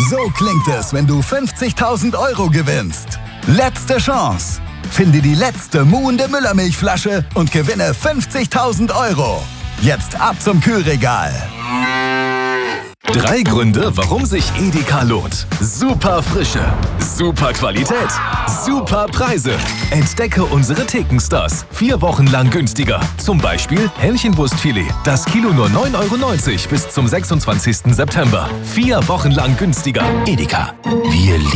So klingt es, wenn du 50.000 € gewinnst. Letzte Chance. Finde die letzte muhende Müllermilchflasche und gewinne 50.000 €. Jetzt ab zum Kühlregal. 3 Gründe, warum sich Edeka lohnt. Super Frische, super Qualität, super Preise. Entdecke unsere Thekenstars. 4 Wochen lang günstiger. Zum Beispiel Hähnchenbrustfilet. Das Kilo nur 9,90 € bis zum 26. September. 4 Wochen lang günstiger. Edeka. Wir lieben